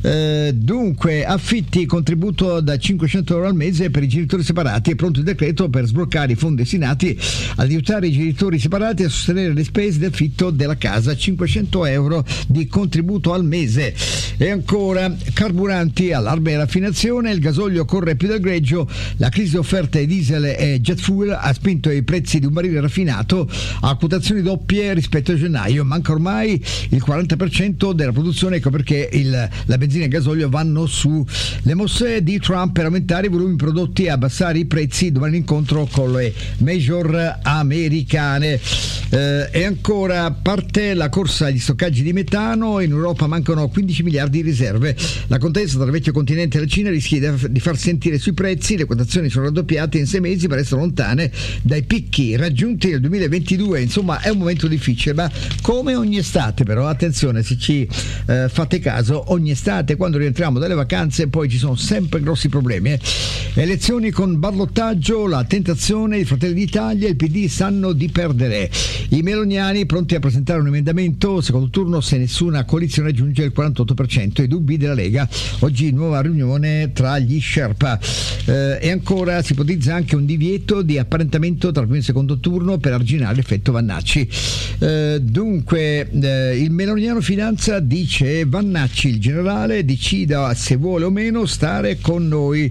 Dunque, affitti, contributo da 500 euro al mese per i genitori separati. È pronto il decreto per sbloccare i fondi destinati ad aiutare i genitori separati a sostenere le spese di affitto della casa. 500 euro di contributo al mese. E ancora, carburanti, allarme e raffinazione, il gasolio corre più del greggio, la crisi offerte diesel e jet fuel ha spinto i prezzi di un barile raffinato a quotazioni doppie rispetto a gennaio. Manca ormai il 40% della produzione, ecco perché la benzina e il gasolio vanno su. Le mosse di Trump per aumentare i volumi prodotti e abbassare i prezzi, domani incontro con le major americane. E ancora, parte la corsa agli stoccaggi di metano, in Europa mancano 15 miliardi di riserve. La contesa tra il vecchio continente e la Cina rischia di far sentire sui prezzi, le quotazioni sono raddoppiate in 6 mesi ma restano lontane dai picchi raggiunti nel 2022. Insomma, è un momento difficile, ma come ogni estate, però attenzione, se ci fate caso, ogni estate quando rientriamo dalle vacanze poi ci sono sempre grossi problemi. Elezioni con ballottaggio, la tentazione, i Fratelli d'Italia e il PD sanno di perdere. I meloniani pronti a presentare un emendamento secondo turno se nessuna coalizione raggiunge il 48%. I dubbi della Lega, oggi nuova riunione tra gli Sherpa. E ancora, si ipotizza anche un divieto di apparentamento tra il primo e il secondo turno per arginare l'effetto Vannacci. Dunque, il meloniano Finanza dice: Vannacci, il generale, decida se vuole o meno stare con noi.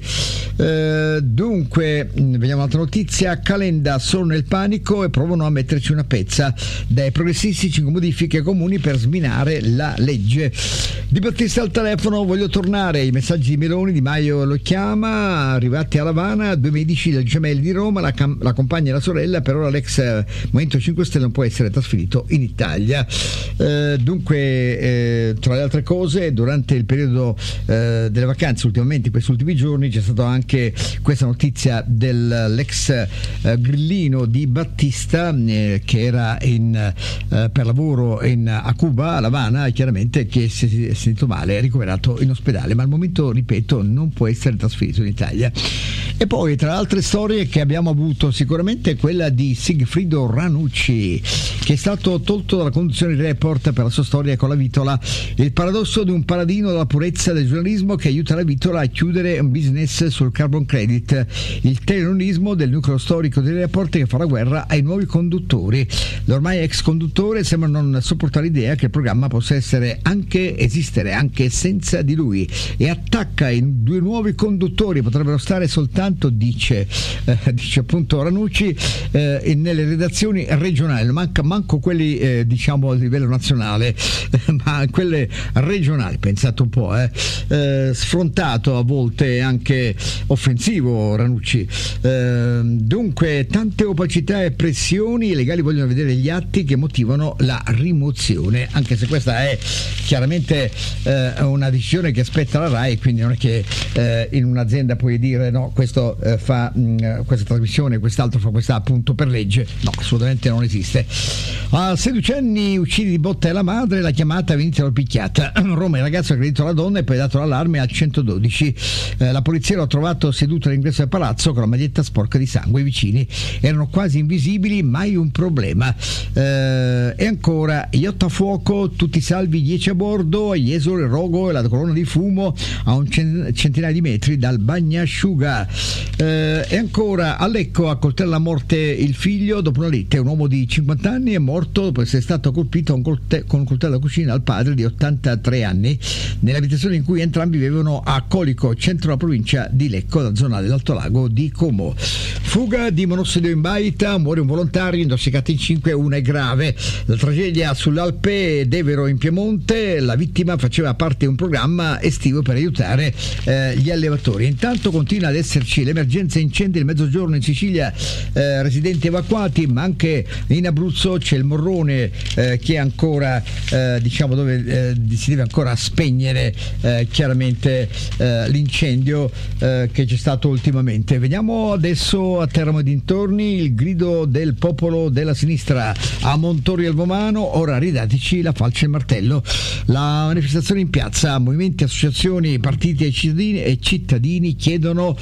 Dunque, vediamo un'altra notizia. Calenda sono nel panico e provano a metterci una pezza. Dai progressisti 5 modifiche comuni per sminare la legge. Di Battista al telefono, voglio tornare. I messaggi di Meloni, Di Maio lo chiama, arrivati a Havana, 2 medici del Gemelli di Roma, la compagna e la sorella, per ora l'ex Movimento 5 Stelle non può essere trasferito in Italia. Dunque, tra le altre cose, durante il periodo delle vacanze, ultimamente in questi ultimi giorni, c'è stata anche questa notizia dell'ex grillino di Battista che era per lavoro a Cuba, a Havana, chiaramente, che si è sentito male, è ricoverato in ospedale, ma al momento, ripeto, non può essere trasferito in Italia. E poi, tra altre storie che abbiamo avuto, sicuramente quella di Sigfrido Ranucci, che è stato tolto dalla conduzione di Report per la sua storia con la Vitola. Il paradosso di un paladino della purezza del giornalismo che aiuta la Vitola a chiudere un business sul carbon credit. Il telenonismo del nucleo storico di Report che fa la guerra ai nuovi conduttori. L'ormai ex conduttore sembra non sopportare l'idea che il programma possa esistere anche senza di lui, e attacca i 2 nuovi conduttori, potrebbero stare soltanto, dice appunto Ranucci, nelle redazioni regionali. Manco quelli diciamo a livello nazionale, ma quelle regionali. Pensate un po', sfrontato, a volte anche offensivo Ranucci. Dunque, tante opacità e pressioni, i legali vogliono vedere gli atti che motivano la rimozione, anche se questa è chiaramente una decisione che aspetta la RAI, quindi non è che in un'azienda puoi dire no, questo fa questa trasmissione, quest'altro fa questa appunto per legge. No, assolutamente non esiste. A 16 anni uccide di botte la madre, la chiamata venite picchiata. Roma, il ragazzo ha aggredito la donna e poi ha dato l'allarme al 112. La polizia l'ha trovato seduto all'ingresso del palazzo con la maglietta sporca di sangue. I vicini erano quasi invisibili, mai un problema. E ancora, yacht a fuoco, tutti salvi, 10 a bordo, Jesolo, il rogo e la colonna di fumo a un centinaio di metri dal bagnasciuga. E ancora, a Lecco accoltella a morte il figlio dopo una lite. Un uomo di 50 anni è morto dopo essere stato colpito con un coltello da cucina al padre di 83 anni nell'abitazione in cui entrambi vivevano a Colico, centro della provincia di Lecco, la zona dell'Alto Lago di Como. Fuga di monossido in baita, muore un volontario, intossicato in 5, una è grave. La tragedia sull'Alpe d'Evero in Piemonte, la vittima faceva parte di un programma estivo per aiutare gli allevatori. Intanto continua ad esserci l'emergenza incendi nel mezzogiorno in Sicilia, residenti evacuati, ma anche in Abruzzo c'è il Morrone che è ancora diciamo dove si deve ancora spegnere chiaramente l'incendio che c'è stato ultimamente. Vediamo adesso a Teramo e dintorni il grido del popolo della sinistra a Montorio al Vomano: ora ridateci la falce e il martello. La manifestazione in piazza, movimenti, associazioni, partiti e cittadini chiedono la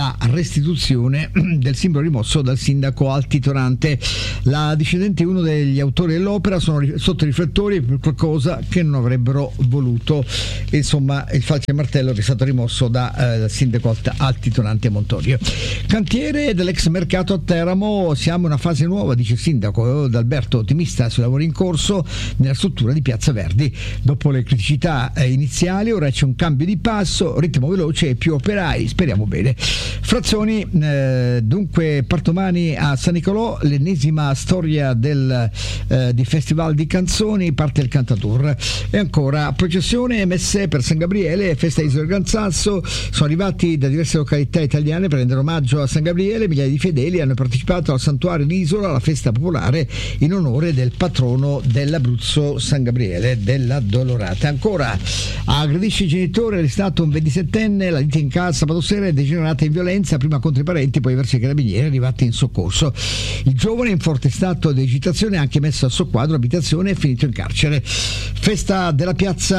la restituzione del simbolo rimosso dal sindaco altitudinante. La discendente e uno degli autori dell'opera sono sotto i riflettori per qualcosa che non avrebbero voluto. Insomma, il falce martello che è stato rimosso dal sindaco altitudinante Montorio. Cantiere dell'ex mercato a Teramo, siamo in una fase nuova, dice il sindaco D'Alberto, ottimista sui lavori in corso nella struttura di Piazza Verdi. Dopo le criticità iniziali ora c'è un cambio di passo, ritmo veloce e più operai, speriamo bene. Frazioni, dunque Partomani a San Nicolò, l'ennesima storia di festival di canzoni, parte il Cantatour. E ancora processione MS per San Gabriele, festa Isola del Gran Sasso, sono arrivati da diverse località italiane per rendere omaggio a San Gabriele, migliaia di fedeli hanno partecipato al santuario di Isola, alla festa popolare in onore del patrono dell'Abruzzo, San Gabriele della Dolorata. Ancora, aggredisce il genitore, arrestato un 27enne, la lite in casa sabato sera è degenerata in violenza, prima contro i parenti, poi verso i carabinieri arrivati in soccorso. Il giovane in forte stato di agitazione, anche messo a soqquadro abitazione, è finito in carcere. Festa della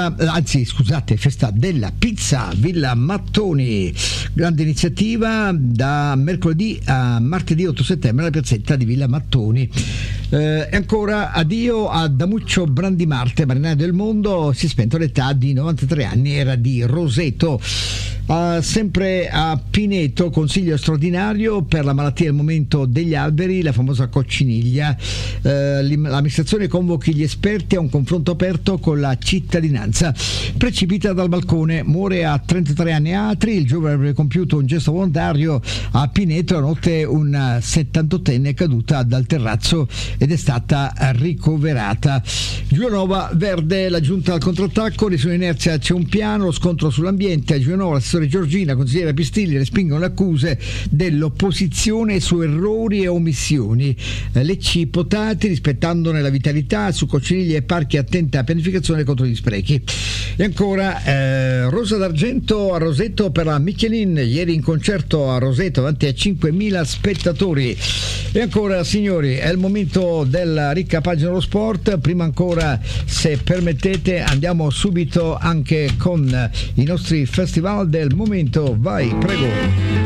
pizza Villa Mattoni, grande iniziativa da mercoledì a martedì 8 settembre alla piazzetta di Villa Mattoni. E ancora addio a Damuccio Brandimarte, marinaio del mondo, si è spento all'età di 93 anni, era di Roseto. Sempre a Pineto, consiglio straordinario per la malattia al momento degli alberi, la famosa cocciniglia. L'amministrazione convochi gli esperti a un confronto aperto con la cittadinanza. Precipita dal balcone, muore a 33 anni Atri, il giovane avrebbe compiuto un gesto volontario a Pineto, a notte una 78enne è caduta dal terrazzo ed è stata ricoverata. Giulianova Verde, la giunta al contrattacco, nessuna inerzia, c'è un piano, lo scontro sull'ambiente. A Giulianova l'assessore Giorgina, consigliera Pistilli, respingono le accuse dell'opposizione su errori e omissioni. Lecci Potati, rispettandone la vitalità, su cocciniglie e parchi, attenta pianificazione contro gli sprechi. E ancora Rosa d'Argento a Roseto per la Michelin, ieri in concerto a Roseto davanti a 5.000 spettatori. E ancora, signori, è il momento della ricca pagina dello sport. Prima ancora, se permettete, andiamo subito anche con i nostri festival del momento. Vai, prego.